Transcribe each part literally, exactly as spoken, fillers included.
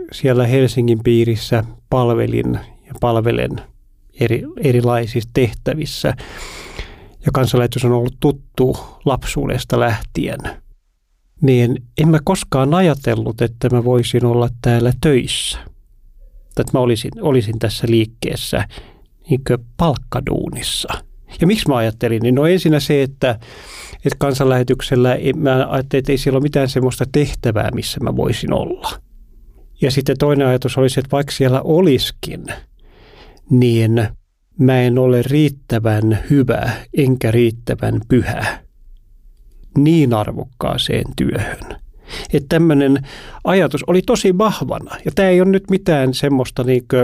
siellä Helsingin piirissä palvelin ja palvelen eri, erilaisissa tehtävissä. Ja Kansanlähetys on ollut tuttu lapsuudesta lähtien. Niin en mä koskaan ajatellut, että mä voisin olla täällä töissä. Että mä olisin, olisin tässä liikkeessä niin kuin palkkaduunissa. Ja miksi mä ajattelin? Niin no ensinnä se, että, että Kansanlähetyksellä mä ajattelin, että ei siellä ole mitään semmoista tehtävää, missä mä voisin olla. Ja sitten toinen ajatus oli se, että vaikka siellä olisikin, niin mä en ole riittävän hyvä enkä riittävän pyhä niin arvokkaaseen työhön. Että tämmöinen ajatus oli tosi vahvana. Ja tämä ei ole nyt mitään semmoista niinkö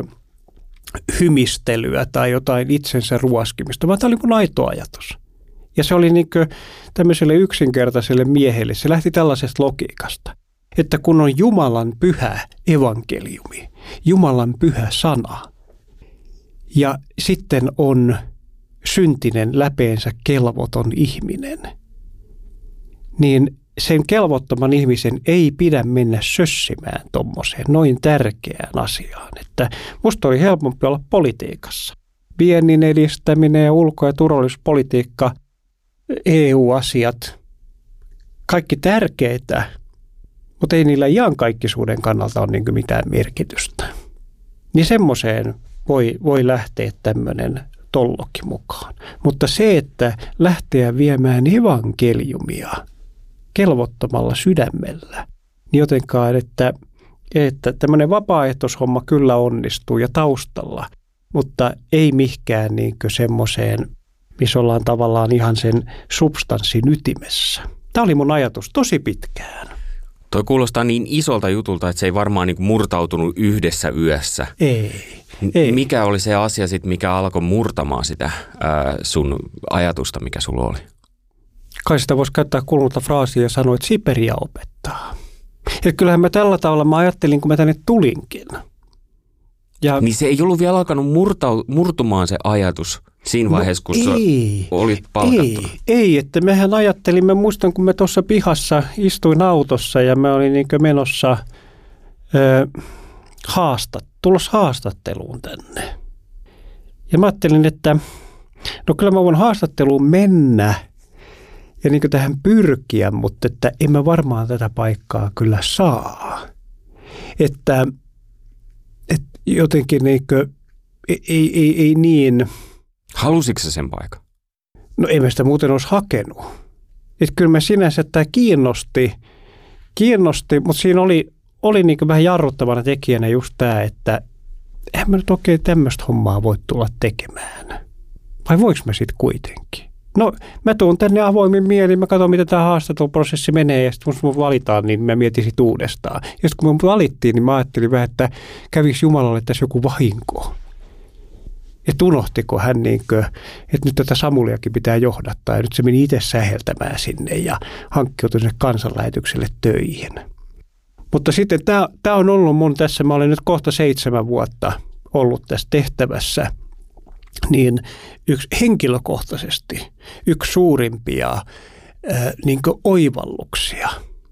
hymistelyä tai jotain itsensä ruoskimista, vaan tämä oli mun aito ajatus. Ja se oli niinkö tämmöiselle yksinkertaiselle miehelle, se lähti tällaisesta logiikasta, että kun on Jumalan pyhä evankeliumi, Jumalan pyhä sana, ja sitten on syntinen läpeensä kelvoton ihminen, niin sen kelvottoman ihmisen ei pidä mennä sössimään tommoseen noin tärkeään asiaan. Että musta oli helpompi olla politiikassa. Viennin edistäminen ja ulko- ja turvallisuuspolitiikka, E U-asiat, kaikki tärkeitä, mutta ei niillä iankaikkisuuden kannalta ole niin kuin mitään merkitystä. Niin semmoiseen voi, voi lähteä tämmöinen tollokin mukaan. Mutta se, että lähteä viemään evankeliumia kelvottomalla sydämellä, niin jotenkaan, että, että tämmöinen vapaaehtoishomma kyllä onnistuu ja taustalla, mutta ei mihkään niin kuin semmoiseen, missä ollaan tavallaan ihan sen substanssin ytimessä. Tämä oli mun ajatus tosi pitkään. Toi kuulostaa niin isolta jutulta, että se ei varmaan niin kuin murtautunut yhdessä yössä. Ei, ei. Mikä oli se asia sitten, mikä alkoi murtamaan sitä ää, sun ajatusta, mikä sulla oli? Kai sitä voisi käyttää kulunutta fraasia ja sanoa, että Siperia opettaa. Ja kyllähän mä tällä tavalla mä ajattelin, kun mä tänne tulinkin. Ja niin se ei ollut vielä alkanut murtau, murtumaan se ajatus siinä vaiheessa, kun no ei, olit palkattu? Ei, ei, että mehän ajattelimme, muistan kun me tuossa pihassa istuin autossa ja mä olin niin kuin menossa ö, haastat, tulossa haastatteluun tänne. Ja mä ajattelin, että no kyllä mä voin haastatteluun mennä ja niin kuin tähän pyrkiä, mutta että en mä varmaan tätä paikkaa kyllä saa. Että, että jotenkin niin kuin, ei, ei, ei, ei niin. Halusitko sä sen paikan? No ei mä sitä muuten olisi hakenut. Että kyllä mä sinänsä tämä kiinnosti, kiinnosti, mutta siinä oli, oli niin kuin vähän jarruttavana tekijänä just tämä, että eihän mä nyt oikein tämmöistä hommaa voi tulla tekemään. Vai voiko mä sitten kuitenkin? No mä tuun tänne avoimin mielin, mä katson miten tämä haastatteluprosessi menee ja sitten kun mut valitaan, niin mä mietin sit uudestaan. Ja sitten kun mut valittiin, niin mä ajattelin vähän, että kävisi Jumalalle tässä joku vahinko. Että unohtiko hän, niin kuin, että nyt tätä Samuliakin pitää johdattaa ja nyt se meni itse säheltämään sinne ja hankkiutui sinne Kansanlähetykselle töihin. Mutta sitten tämä on ollut mun tässä, mä olen nyt kohta seitsemän vuotta ollut tässä tehtävässä, niin yksi henkilökohtaisesti yksi suurimpia ää, niin kuin oivalluksia,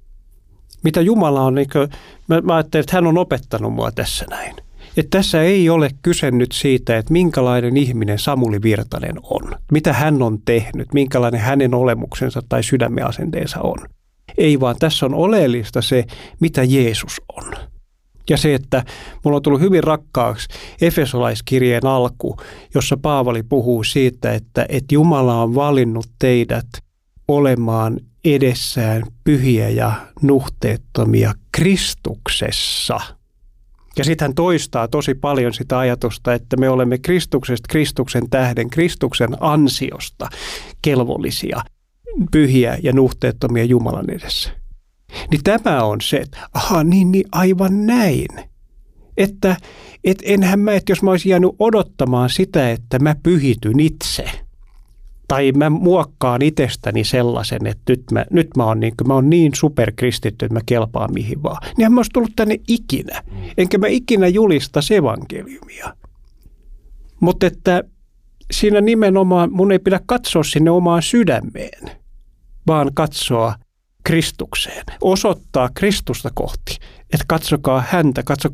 mitä Jumala on, niin kuin, mä, mä ajattelin, että hän on opettanut mua tässä näin. Että tässä ei ole kyse nyt siitä, että minkälainen ihminen Samuli Virtanen on, mitä hän on tehnyt, minkälainen hänen olemuksensa tai sydämen asenteensa on. Ei vaan tässä on oleellista se, mitä Jeesus on. Ja se, että mulla on tullut hyvin rakkaaksi Efesolaiskirjeen alku, jossa Paavali puhuu siitä, että, että Jumala on valinnut teidät olemaan edessään pyhiä ja nuhteettomia Kristuksessa. Ja sitten hän toistaa tosi paljon sitä ajatusta, että me olemme Kristuksesta, Kristuksen tähden, Kristuksen ansiosta kelvollisia, pyhiä ja nuhteettomia Jumalan edessä. Niin tämä on se, että aha, niin, niin aivan näin. Että et enhän mä, että jos mä olisin jäänyt odottamaan sitä, että mä pyhityn itse, tai mä muokkaan itsestäni sellaisen, että nyt mä, nyt mä oon niin, mä oon niin superkristitty, että mä kelpaan mihin vaan. Niin mä olisin tullut tänne ikinä. Enkä mä ikinä julista evankeliumia. Mutta että siinä nimenomaan mun ei pidä katsoa sinne omaan sydämeen, vaan katsoa Kristukseen. Osoittaa Kristusta kohti. Että katsokaa häntä, katsokaa